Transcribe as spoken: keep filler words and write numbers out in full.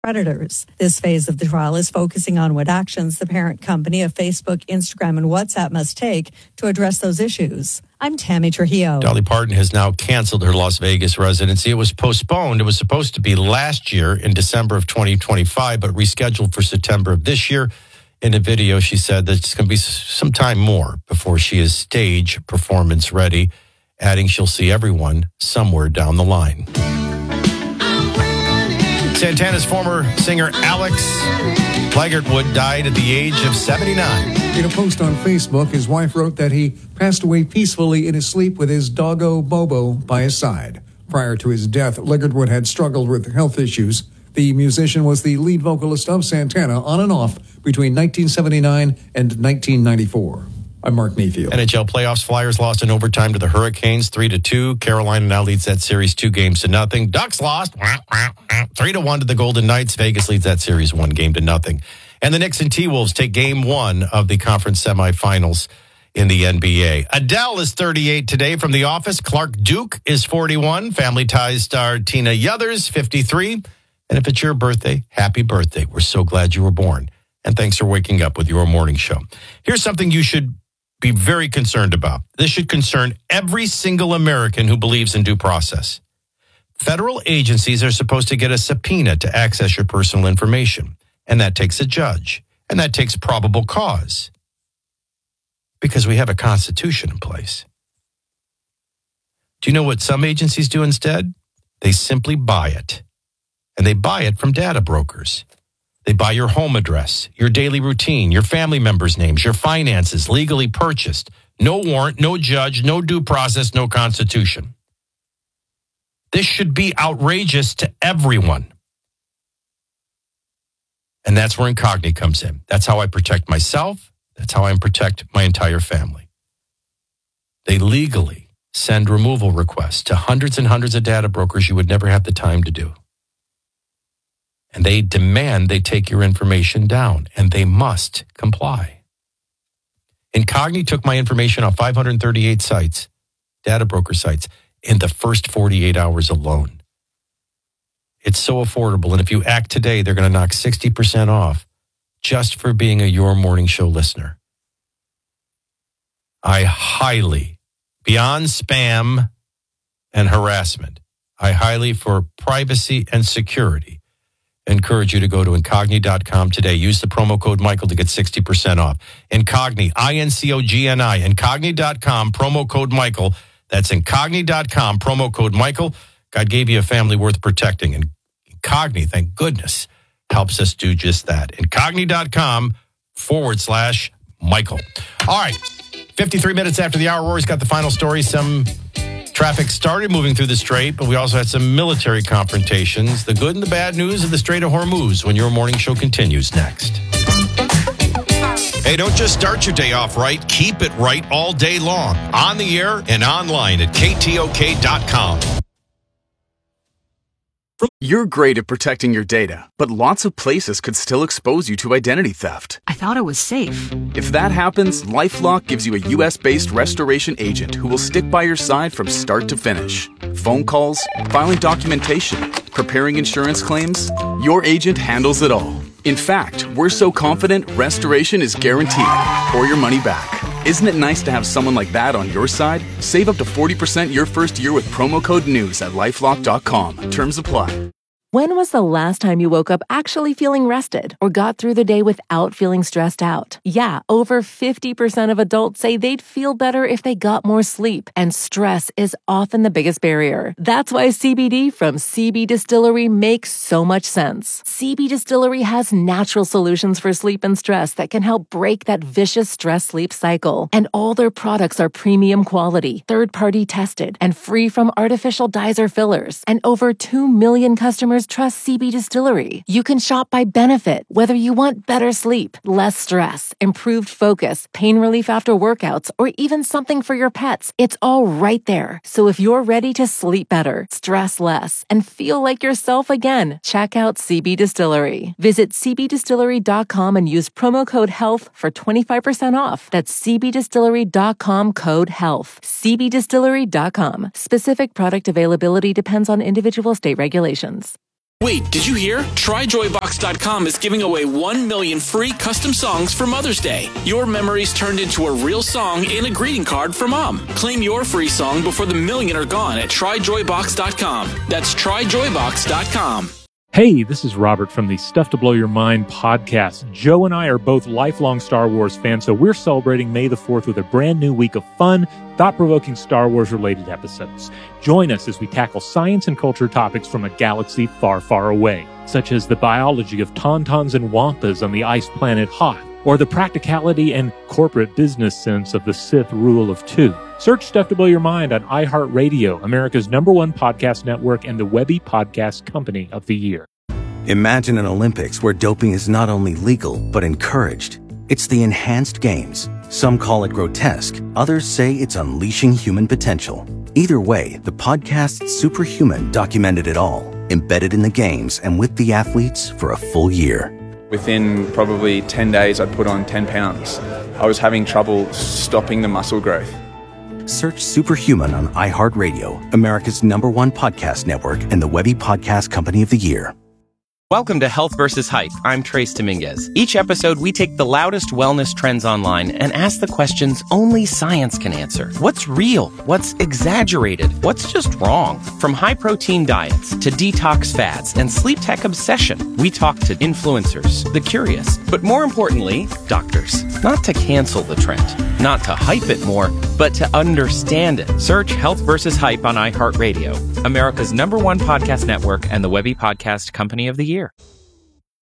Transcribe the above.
predators. This phase of the trial is focusing on what actions the parent company of Facebook, Instagram, and WhatsApp must take to address those issues. I'm Tammy Trujillo. Dolly Parton has now canceled her Las Vegas residency. It was postponed. It was supposed to be last year in December of twenty twenty-five, but rescheduled for September of this year. In a video, she said that it's going to be some time more before she is stage performance ready, adding she'll see everyone somewhere down the line. Santana's former singer Alex Lagertwood died at the age of seventy-nine. In a post on Facebook, his wife wrote that he passed away peacefully in his sleep with his doggo Bobo by his side. Prior to his death, Lagertwood had struggled with health issues. The musician was the lead vocalist of Santana on and off between nineteen seventy-nine and nineteen ninety-four. I'm Mark Mayfield. N H L playoffs, Flyers lost in overtime to the Hurricanes, three to two. Carolina now leads that series two games to nothing. Ducks lost three to one to the Golden Knights. Vegas leads that series one game to nothing. And the Knicks and T-Wolves take game one of the conference semifinals in the N B A. Adele is thirty-eight today from The Office. Clark Duke is forty-one. Family Ties star Tina Yothers, fifty-three. And if it's your birthday, happy birthday. We're so glad you were born. And thanks for waking up with your morning show. Here's something you should be very concerned about. This should concern every single American who believes in due process. Federal agencies are supposed to get a subpoena to access your personal information. And that takes a judge. And that takes probable cause. Because we have a constitution in place. Do you know what some agencies do instead? They simply buy it. And they buy it from data brokers. They buy your home address, your daily routine, your family members' names, your finances, legally purchased. No warrant, no judge, no due process, no constitution. This should be outrageous to everyone. And that's where Incogni comes in. That's how I protect myself. That's how I protect my entire family. They legally send removal requests to hundreds and hundreds of data brokers you would never have the time to do. And they demand they take your information down, and they must comply. Incogni took my information off five hundred thirty-eight sites, data broker sites, in the first forty-eight hours alone. It's so affordable, and if you act today, they're going to knock sixty percent off just for being a Your Morning Show listener. I highly, beyond spam and harassment, I highly, for privacy and security, encourage you to go to Incogni dot com today. Use the promo code Michael to get sixty percent off. Incogni, I N C O G N I, Incogni dot com, promo code Michael. That's Incogni dot com, promo code Michael. God gave you a family worth protecting. And Incogni, thank goodness, helps us do just that. Incogni dot com forward slash Michael. All right, fifty-three minutes after the hour, Rory's got the final story. Some traffic started moving through the Strait, but we also had some military confrontations. The good and the bad news of the Strait of Hormuz when your morning show continues next. Hey, don't just start your day off right. Keep it right all day long. On the air and online at K T O K dot com. You're great at protecting your data, but lots of places could still expose you to identity theft. I thought it was safe. If that happens, LifeLock gives you a U S-based restoration agent who will stick by your side from start to finish. Phone calls, filing documentation, preparing insurance claims, your agent handles it all. In fact, we're so confident restoration is guaranteed or your money back. Isn't it nice to have someone like that on your side? Save up to forty percent your first year with promo code NEWS at lifelock dot com. Terms apply. When was the last time you woke up actually feeling rested or got through the day without feeling stressed out? Yeah, over fifty percent of adults say they'd feel better if they got more sleep, and stress is often the biggest barrier. That's why C B D from C B Distillery makes so much sense. C B Distillery has natural solutions for sleep and stress that can help break that vicious stress-sleep cycle. And all their products are premium quality, third-party tested, and free from artificial dyes or fillers. And over two million customers trust C B Distillery. You can shop by benefit, whether you want better sleep, less stress, improved focus, pain relief after workouts, or even something for your pets. It's all right there. So if you're ready to sleep better, stress less, and feel like yourself again, check out C B Distillery. Visit C B distillery dot com and use promo code HEALTH for twenty-five percent off. That's C B distillery dot com code HEALTH. C B distillery dot com. Specific product availability depends on individual state regulations. Wait, did you hear? Try Joy Box dot com is giving away one million free custom songs for Mother's Day. Your memories turned into a real song and a greeting card for Mom. Claim your free song before the million are gone at Try Joy Box dot com. That's Try Joy Box dot com. Hey, this is Robert from the Stuff to Blow Your Mind podcast. Joe and I are both lifelong Star Wars fans, so we're celebrating May the fourth with a brand new week of fun, thought-provoking Star Wars-related episodes. Join us as we tackle science and culture topics from a galaxy far, far away, such as the biology of tauntauns and wampas on the ice planet Hoth, or the practicality and corporate business sense of the Sith rule of two. Search Stuff to Blow Your Mind on iHeartRadio, America's number one podcast network and the Webby Podcast Company of the Year. Imagine an Olympics where doping is not only legal, but encouraged. It's the Enhanced Games. Some call it grotesque. Others say it's unleashing human potential. Either way, the podcast Superhuman documented it all, embedded in the games and with the athletes for a full year. Within probably ten days, I'd put on ten pounds. I was having trouble stopping the muscle growth. Search Superhuman on iHeartRadio, America's number one podcast network and the Webby Podcast Company of the Year. Welcome to Health versus Hype. I'm Trace Dominguez. Each episode, we take the loudest wellness trends online and ask the questions only science can answer. What's real? What's exaggerated? What's just wrong? From high-protein diets to detox fads and sleep tech obsession, we talk to influencers, the curious, but more importantly, doctors. Not to cancel the trend, not to hype it more, but to understand it. Search Health versus Hype on iHeartRadio, America's number one podcast network and the Webby Podcast Company of the Year.